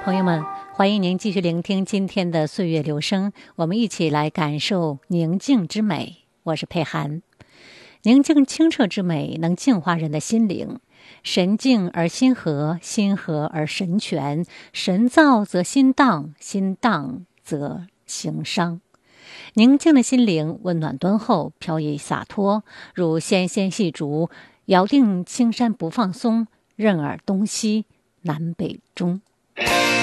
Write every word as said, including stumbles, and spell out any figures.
朋友们，欢迎您继续聆听今天的岁月流声，我们一起来感受宁静之美。我是佩涵。宁静清澈之美能净化人的心灵，神静而心和，心和而神全，神躁则心荡，心荡则行伤。宁静的心灵温暖敦厚，飘逸洒脱，如纤纤细竹，摇定青山不放松，任尔东西南北中。